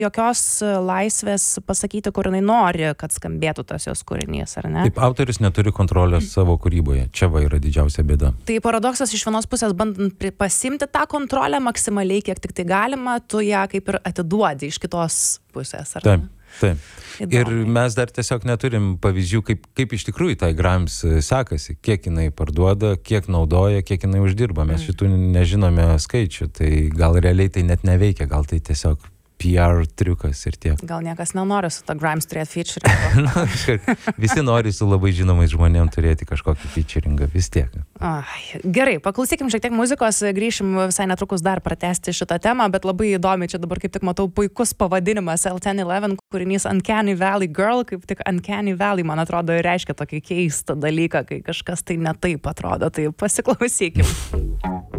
jokios laisvės pasakyti, kur jinai nori, kad skambėtų tas jos kūrinys, ar ne? Taip, autorius neturi kontrolės savo kūryboje. Čia va yra didžiausia bėda. Tai paradoksas iš vienos pusės, bandant pasimti tą kontrolę maksimaliai, kiek tik tai galima, tu ją kaip ir atiduodi iš kitos pusės, ar ne? Taip. Taip. Ir mes dar tiesiog neturim pavyzdžių, kaip iš tikrųjų tai Grimes sekasi, kiek jinai parduoda, kiek naudoja, kiek jinai uždirba. Mes šitų nežinome skaičių, tai gal realiai tai net neveikia, gal tai tiesiog PR triukas ir tiek. Gal niekas nenori su ta Grimes turėti featuring. Na, visi nori su labai žinomais žmonėm turėti kažkokį featuringą, vis tiek. Gerai, paklausykim šiek tiek muzikos, grįšim visai netrukus dar pratęsti šitą temą, bet labai įdomi, čia dabar kaip tik matau puikus pavadinimas L1011, kūrinys Uncanny Valley Girl, kaip tik Uncanny Valley, man atrodo, reiškia tokį keistą dalyką, kai kažkas tai ne taip atrodo, tai pasiklausykim.